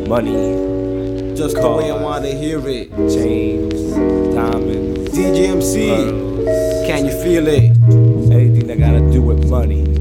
Money, Just the way I wanna hear it. chains, diamonds, DJ MC, pearls, can you feel it? anything that gotta do with money.